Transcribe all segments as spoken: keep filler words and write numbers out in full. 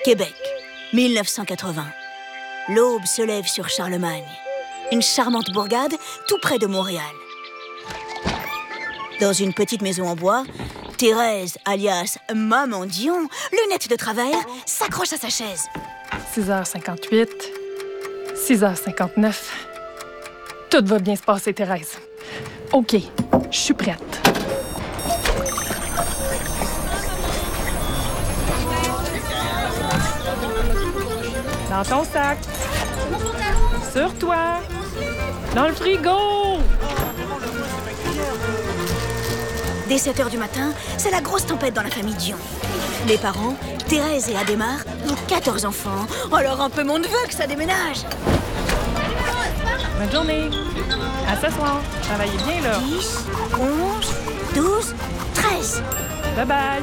Québec, mille neuf cent quatre-vingts. L'aube se lève sur Charlemagne, une charmante bourgade tout près de Montréal. Dans une petite maison en bois, Thérèse, alias Maman Dion, lunettes de travers, s'accroche à sa chaise. six heures cinquante-huit, six heures cinquante-neuf. Tout va bien se passer, Thérèse. OK, je suis prête. Dans ton sac. Sur toi. Dans le frigo. Dès sept heures du matin, c'est la grosse tempête dans la famille Dion. Les parents, Thérèse et Adhémar, ont quatorze enfants. Alors un peu mon neveu que ça déménage. Bonne journée. À ce soir. Travaillez bien, là. dix, onze, douze, treize. Bye-bye.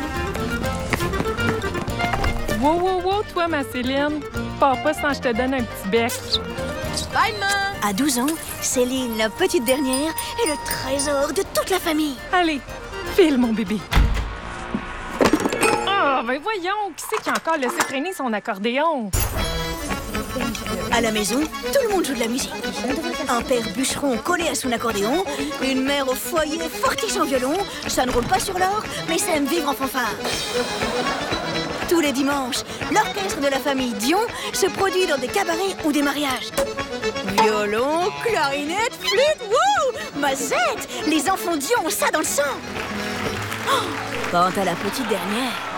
Wow, wow, wow, toi, ma Céline. Pars pas sans je te donne un petit bec. Bye, maman. À douze ans, Céline, la petite dernière, est le trésor de toute la famille. Allez, file, mon bébé. Ah, oh, ben voyons, qui c'est qui a encore laissé traîner son accordéon? À la maison, tout le monde joue de la musique. Un père bûcheron collé à son accordéon, une mère au foyer fortiche en violon. Ça ne roule pas sur l'or, mais ça aime vivre en fanfare. Tous les dimanches, l'orchestre de la famille Dion se produit dans des cabarets ou des mariages. Violon, clarinette, flûte, wouh, mazette. Les enfants Dion ont ça dans le sang. Oh, quant à la petite dernière...